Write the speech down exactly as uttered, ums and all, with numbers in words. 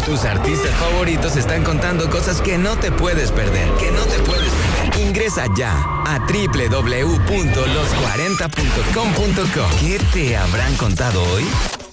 Tus artistas favoritos están contando cosas que no te puedes perder. Que no te puedes perder. Ingresa ya a doble u doble u doble u punto los cuarenta punto com punto co. ¿Qué te habrán contado hoy?